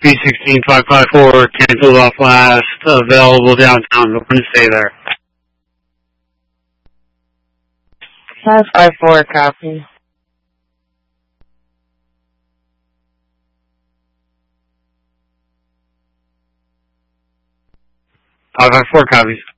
B16554, canceled off last, available downtown. We're going to stay there. 554, copy. 554 copies.